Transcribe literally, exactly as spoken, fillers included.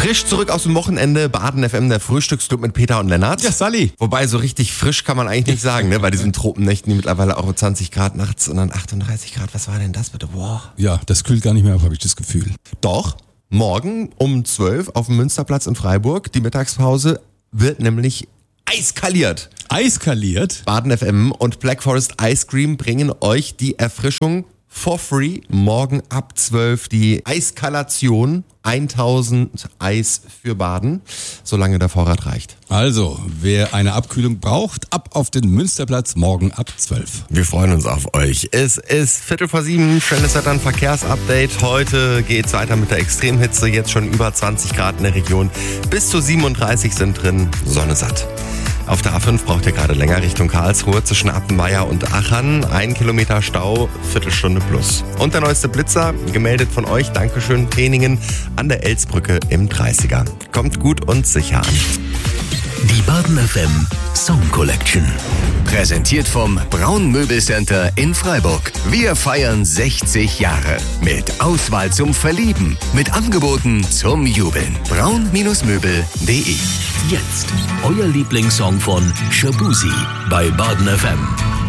Frisch zurück aus dem Wochenende, Baden F M, der Frühstücksclub mit Peter und Lennart. Ja, Sally. Wobei, so richtig frisch kann man eigentlich nicht sagen, ne? Bei diesen Tropennächten, die mittlerweile auch zwanzig Grad nachts und dann achtunddreißig Grad. Was war denn das bitte? Boah. Ja, das kühlt gar nicht mehr auf, habe ich das Gefühl. Doch, morgen um zwölf auf dem Münsterplatz in Freiburg, die Mittagspause, wird nämlich eiskaliert. Eiskaliert? Baden F M und Black Forest Ice Cream bringen euch die Erfrischung for free. Morgen ab zwölf die Eiskalation. tausend Eis für Baden, solange der Vorrat reicht. Also, wer eine Abkühlung braucht, ab auf den Münsterplatz morgen ab zwölf. Wir freuen uns auf euch. Es ist Viertel vor sieben, schnelles Wetter, ein Verkehrsupdate. Heute geht's weiter mit der Extremhitze, jetzt schon über zwanzig Grad in der Region. Bis zu siebenunddreißig sind drin, Sonne satt. Auf der A fünf braucht ihr gerade länger Richtung Karlsruhe zwischen Appenweier und Achern. Ein Kilometer Stau, Viertelstunde plus. Und der neueste Blitzer, gemeldet von euch, Dankeschön, Teningen an der Elsbrücke im dreißiger. Kommt gut und sicher an. Die Baden F M Song Collection. Präsentiert vom Braun Möbelcenter in Freiburg. Wir feiern sechzig Jahre. Mit Auswahl zum Verlieben. Mit Angeboten zum Jubeln. braun Möbel punkt de. Jetzt euer Lieblingssong von Shabuzi bei Baden F M.